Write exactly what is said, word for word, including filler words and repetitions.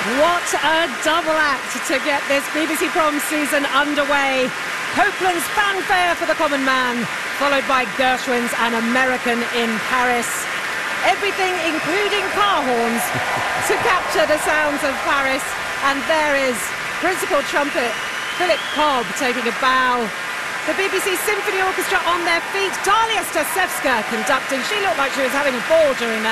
What a double act to get this B B C Proms season underway. Copeland's fanfare for the common man, followed by Gershwin's An American in Paris. Everything, including car horns, to capture the sounds of Paris. And there is principal trumpet Philip Cobb taking a bow. The B B C Symphony Orchestra on their feet. Dalia Stasevska conducting. She looked like she was having a ball during that.